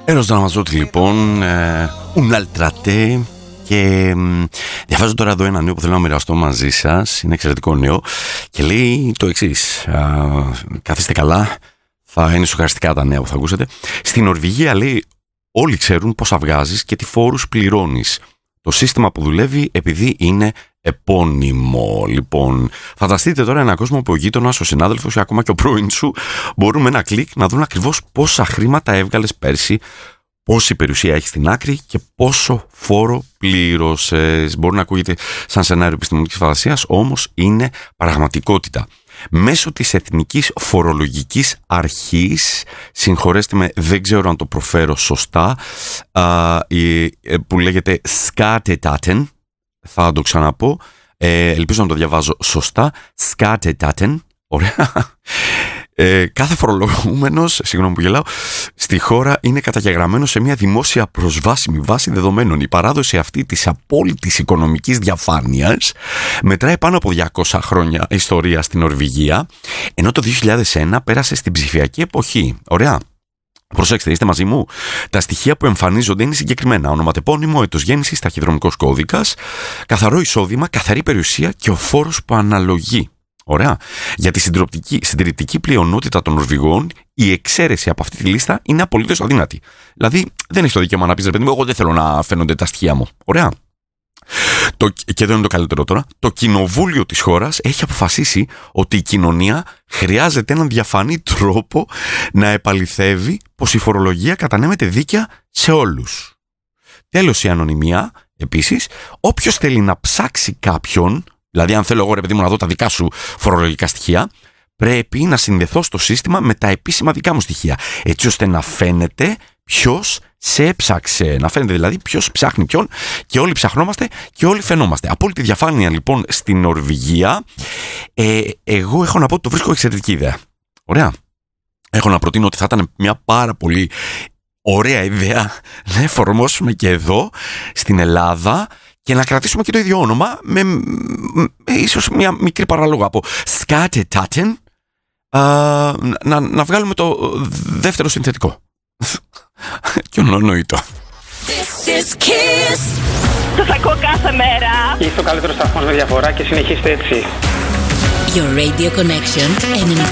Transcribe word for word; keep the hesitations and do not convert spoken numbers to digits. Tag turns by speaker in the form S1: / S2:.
S1: Έρος Δραματζότη λοιπόν, ε, un altra te. Και ε, διαβάζω τώρα εδώ ένα νέο που θέλω να μοιραστώ μαζί σας. Είναι εξαιρετικό νέο και λέει το εξής. Καθίστε καλά, θα είναι σοκαριστικά τα νέα που θα ακούσετε. Στην Νορβηγία λέει όλοι ξέρουν πόσα βγάζεις και τι φόρους πληρώνεις. Το σύστημα που δουλεύει επειδή είναι επώνυμο. Λοιπόν, φανταστείτε τώρα έναν κόσμο που ο γείτονας, ο συνάδελφος ή ακόμα και ο πρώην σου μπορούν με ένα κλικ να δουν ακριβώς πόσα χρήματα έβγαλες πέρσι, πόση περιουσία έχει στην άκρη και πόσο φόρο πλήρωσες. Μπορεί να ακούγεται σαν σενάριο επιστημονικής φαντασίας, όμως είναι πραγματικότητα. Μέσω της Εθνικής Φορολογικής Αρχής, συγχωρέστε με, δεν ξέρω αν το προφέρω σωστά, α, που λέγεται Skatteetaten, θα το ξαναπώ, ε, ελπίζω να το διαβάζω σωστά, Skatteetaten, ωραία. Ε, κάθε φορολογούμενος, συγγνώμη που γελάω, στη χώρα είναι καταγεγραμμένος σε μια δημόσια προσβάσιμη βάση δεδομένων. Η παράδοση αυτή της απόλυτης οικονομικής διαφάνειας μετράει πάνω από διακόσια χρόνια ιστορία στην Νορβηγία, ενώ το δύο χιλιάδες ένα πέρασε στην ψηφιακή εποχή. Ωραία. Προσέξτε, είστε μαζί μου. Τα στοιχεία που εμφανίζονται είναι συγκεκριμένα. Ονοματεπώνυμο, έτος γέννησης, ταχυδρομικός κώδικας, καθαρό εισόδημα, καθαρή περιουσία και ο φόρος που αναλογεί. Ωραία. Για τη συντηρητική πλειονότητα των Νορβηγών, η εξαίρεση από αυτή τη λίστα είναι απολύτως αδύνατη. Δηλαδή, δεν έχει το δικαίωμα να πει, ρε παιδί μου, εγώ δεν θέλω να φαίνονται τα στοιχεία μου. Ωραία. Το, και εδώ είναι το καλύτερο τώρα. Το κοινοβούλιο της χώρας έχει αποφασίσει ότι η κοινωνία χρειάζεται έναν διαφανή τρόπο να επαληθεύει πως η φορολογία κατανέμεται δίκαια σε όλους. Τέλος, η ανωνυμία. Επίσης, όποιος θέλει να ψάξει κάποιον, δηλαδή, αν θέλω εγώ, ρε παιδί μου, να δω τα δικά σου φορολογικά στοιχεία, πρέπει να συνδεθώ στο σύστημα με τα επίσημα δικά μου στοιχεία. Έτσι ώστε να φαίνεται ποιος σε έψαξε. Να φαίνεται δηλαδή ποιος ψάχνει ποιον και όλοι ψαχνόμαστε και όλοι φαινόμαστε. Απόλυτη διαφάνεια λοιπόν στην Νορβηγία. Ε, εγώ έχω να πω ότι το βρίσκω εξαιρετική ιδέα. Ωραία. Έχω να προτείνω ότι θα ήταν μια πάρα πολύ ωραία ιδέα να εφαρμόσουμε και εδώ στην Ελλάδα. Και να κρατήσουμε και το ίδιο όνομα με, με, με ίσως μια μικρή παραλόγα από Skatteetaten, να, να βγάλουμε το δεύτερο συνθετικό. Και ονονοητό.
S2: This is Kiss. Σας ακούω κάθε μέρα.
S3: Είστε ο καλύτερος σταθμός με διαφορά και συνεχίστε έτσι.
S4: Your radio connection.